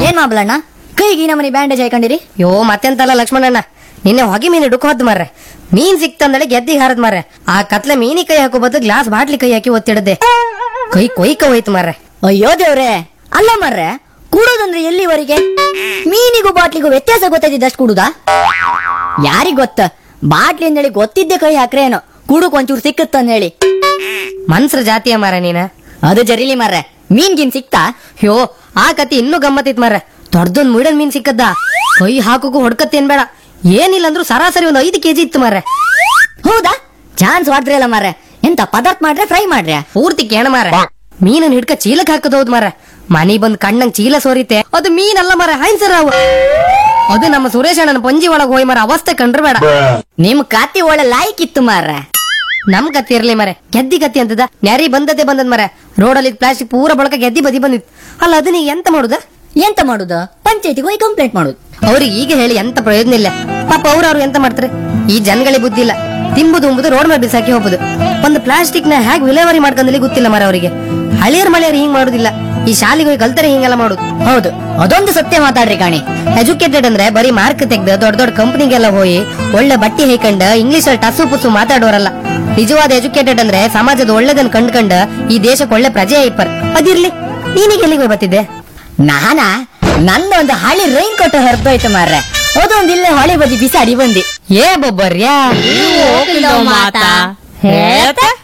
ಏನ್ ಮಾಬ್ಲಣ್ಣ ಕೈಗೆ ನಮ್ಮನಿ ಬ್ಯಾಂಡೇಜ್ ಹಾಕೊಂಡಿರಿ? ಯೋ ಮತ್ತೆಂತಲ್ಲ ಲಕ್ಷ್ಮಣಣ್ಣ, ನಿನ್ನೆ ಹೊಗೆ ಮೀನು ಡುಕ್ ಹೊದ್ ಮಾರ್ರೆ. ಮೀನ್ ಸಿಕ್ತಂದಳೆ ಗೆದ್ದಿಗೆ ಹಾರದ್ ಮಾರ್ರೆ. ಆ ಕತ್ಲೆ ಮೀನಿ ಕೈ ಹಾಕೋ ಬದ್ದು ಗ್ಲಾಸ್ ಬಾಟ್ಲಿ ಕೈ ಹಾಕಿ ಒತ್ತಿಡದೆ ಕೈ ಕೊಯ್ಕ ಹೋಯ್ತು ಮಾರ್ರೆ. ಅಯ್ಯೋ ದೇವ್ರೆ, ಅಲ್ಲ ಮಾರ್ರೆ, ಕೂಡೋದಂದ್ರೆ ಎಲ್ಲಿವರೆಗೆ? ಮೀನಿಗೂ ಬಾಟ್ಲಿಗೂ ವ್ಯತ್ಯಾಸ ಗೊತ್ತಾಯ್ತಿದ್ದಷ್ಟು ಕೂಡುದಾ? ಯಾರಿಗ್ ಗೊತ್ತ, ಬಾಟ್ಲಿ ಅಂದೇಳಿ ಗೊತ್ತಿದ್ದೆ ಕೈ ಹಾಕ್ರೆ ಏನೋ ಕೂಡಕ್ ಒಂಚೂರು ಸಿಕ್ಕತ್ತಂದೇಳಿ. ಮನ್ಸ್ರ ಜಾತಿಯ ಮಾರ ನೀನ. ಅದು ಜರಿಲಿ ಮಾರ್ರೆ, ಮೀನ್ಗಿನ್ ಸಿಕ್ತಾ? ಯೋ ಆ ಕತಿ ಇನ್ನೂ ಗಮ್ಮತ್ತಿತ್ ಮಾರ್ರೆ. ದೊಡ್ಡದೊಂದ್ ಮುಡನ್ ಮೀನ್ ಸಿಕ್ಕದ್ದ, ಕೈ ಹಾಕೋಕು ಹೊಡ್ಕತ್ತೇನ್ ಬೇಡ, ಏನಿಲ್ಲ ಅಂದ್ರೂ ಸರಾಸರಿ ಒಂದು 5 kg ಇತ್ತು ಮಾರ್ರೆ. ಹೌದಾ? ಚಾನ್ಸ್ ವಾಡ್ದ್ರಲ್ಲ ಮಾರ್ರೆ. ಎಂತ ಪದಾರ್ಥ ಮಾಡ್ರೆ ಫ್ರೈ ಮಾಡ್ರೆ? ಪೂರ್ತಿ ಕೇಣ ಮಾರ. ಮೀನನ್ ಹಿಡ್ಕ ಚೀಲಕ್ ಹಾಕದೌದ್ ಮಾರ. ಮನಿ ಬಂದ್ ಕಣ್ಣಂಗ್ ಚೀಲ ಸೋರಿತೆ, ಅದು ಮೀನಲ್ಲ ಮಾರ, ಹೈನ್ಸರ್ ಅವು. ಅದು ನಮ್ಮ ಸುರೇಶ್ ಅಣ್ಣನ ಪಂಜಿ ಒಳಗ್ ಹೋಯ್ ಮಾರ, ಅವಸ್ಥೆ ಕಂಡ್ರ ಬೇಡ. ನಿಮ್ ಕಾತಿ ಒಳ್ಳೆ ಲಾಯ್ಕ್ ಇತ್ತು ಮಾರ್ರೆ. ನಮ್ ಕತ್ತಿ ಇರ್ಲಿ ಮರೆ, ಗೆದ್ದಿ ಕತ್ತಿ ಅಂತದ ನ್ಯಾರಿ ಬಂದದ್ದೇ ಬಂದದ್ ಮರೆ. ರೋಡಲ್ಲಿ ಪ್ಲಾಸ್ಟಿಕ್ ಪೂರ ಬಳಕ ಗೆದ್ದಿ ಬದಿ ಬಂದಿತ್ತು. ಅಲ್ಲ ಅದನ್ನ ಎಂತ ಮಾಡುದ? ಎಂತ ಮಾಡುದ? ಪಂಚಾಯತಿಗೆ ಹೋಗಿ ಕಂಪ್ಲೇಂಟ್ ಮಾಡುದು. ಅವ್ರಿಗೆ ಈಗ ಹೇಳಿ ಎಂತ ಪ್ರಯೋಜನ ಇಲ್ಲ. ಪಾಪ ಅವ್ರು ಎಂತ ಮಾಡ್ತಾರೆ? ಈ ಜನಗಳಿಗೆ ಬುದ್ಧಿ ಇಲ್ಲ. ತಿಂಬುದು ಉಂಬುದು ರೋಡ್ ಮೇಲೆ ಬಿಸಾಕಿ ಹೋಗುದು. ಒಂದು ಪ್ಲಾಸ್ಟಿಕ್ ನ ಹೇಗೆ ವಿಲೇವಾರಿ ಮಾಡ್ಕೊಂಡಲ್ಲಿ ಗೊತ್ತಿಲ್ಲ ಮರ ಅವರಿಗೆ. ಹಳಿಯರ್ ಮಳೆಯರ್ ಹಿಂಗ್ ಮಾಡುದಿಲ್ಲ, ಈ ಶಾಲೆಗೆ ಹೋಗಿ ಕಲ್ತರೆ ಹಿಂಗೆಲ್ಲ ಮಾಡುದು. ಹೌದು, ಅದೊಂದು ಸತ್ಯ ಮಾತಾಡ್ರಿ ಕಾಣಿ. ಎಜುಕೇಟೆಡ್ ಅಂದ್ರೆ ಬರೀ ಮಾರ್ಕ್ ತೆಗ್ದು ದೊಡ್ಡ ದೊಡ್ಡ ಕಂಪನಿಗೆಲ್ಲ ಹೋಗಿ ಒಳ್ಳೆ ಬಟ್ಟಿ ಹೈಕಂಡ ಇಂಗ್ಲಿಷ್ ಅಲ್ಲಿ ಟಸು ಪುಸು ಮಾತಾಡೋರಲ್ಲ. ನಿಜವಾದ ಎಜುಕೇಟೆಡ್ ಅಂದ್ರೆ ಸಮಾಜದ ಒಳ್ಳೆದನ್ನ ಕಂಡ್ಕಂಡ ಈ ದೇಶಕ್ಕೆ ಒಳ್ಳೆ ಪ್ರಜೆ ಐಪರ್. ಅದಿರ್ಲಿ, ನೀನೀಗ ಎಲ್ಲಿಗೆ ಬರ್ತಿದ್ದೆ? ನಾನಾ ನಂದೊಂದು ಹಳಿ ರೈನ್ ಕೋಟ್ ಹರಿದೋಯ್ತು ಮಾರ್ರೆ. ಅದೊಂದು ಇಲ್ಲೇ ಹೊಳೆ ಬದಿ ಬಿಸಾಡಿ ಬಂದಿ. ಏ ಬೊಬ್ಬರ್ಯಾ ಮಾತಾ ಹೇಳ್ತಾ